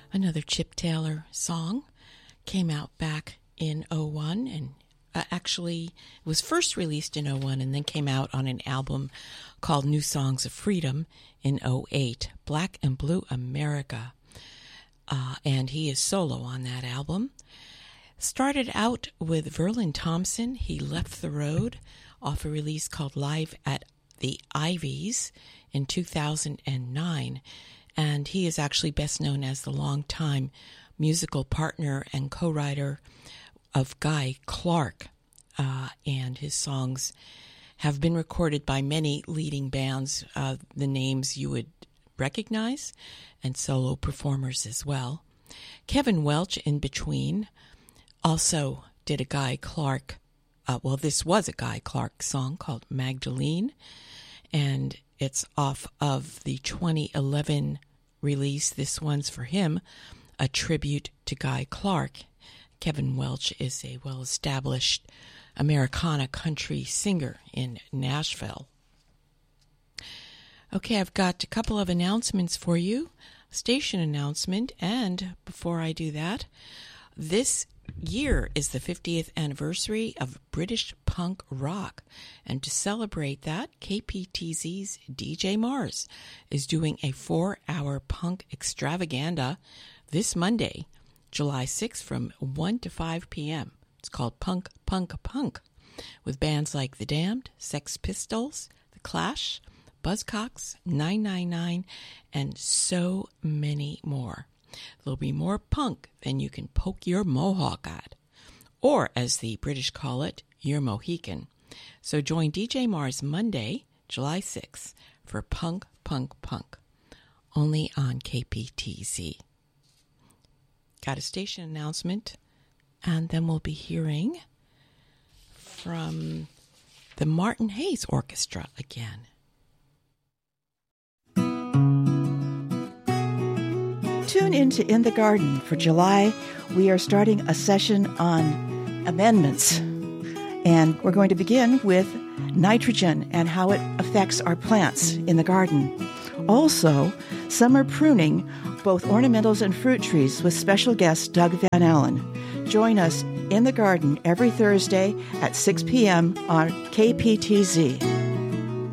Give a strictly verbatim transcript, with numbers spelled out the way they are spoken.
another Chip Taylor song. Came out back in oh one, and uh, actually it was first released in oh one and then came out on an album called New Songs of Freedom in oh eight, Black and Blue America. Uh, and he is solo on that album. Started out with Verlin Thompson. He Left the Road off a release called Live at the Ivies in two thousand nine. And he is actually best known as the longtime musical partner and co-writer of Guy Clark. Uh, and his songs have been recorded by many leading bands, uh, the names you would recognize, and solo performers as well. Kevin Welch, in between, also did a Guy Clark, uh, well, this was a Guy Clark song called Magdalene, and it's off of the twenty eleven release, This One's for Him, a tribute to Guy Clark. Kevin Welch is a well-established Americana country singer in Nashville. Okay, I've got a couple of announcements for you, station announcement, and before I do that, this year is the fiftieth anniversary of British punk rock, and to celebrate that, K P T Z's D J Mars is doing a four-hour punk extravaganza this Monday, July sixth, from one to five p.m. It's called Punk, Punk, Punk, with bands like The Damned, Sex Pistols, The Clash, Buzzcocks, nine nine nine, and so many more. There'll be more punk than you can poke your mohawk at, or as the British call it, your Mohican. So join D J Mars Monday, July sixth, for Punk, Punk, Punk, only on K P T Z. Got a station announcement, and then we'll be hearing from the Martin Hayes Orchestra again. Tune into In the Garden for July. We are starting a session on amendments. And we're going to begin with nitrogen and how it affects our plants in the garden. Also, summer pruning, both ornamentals and fruit trees, with special guest Doug Van Allen. Join us in the garden every Thursday at six p.m. on K P T Z.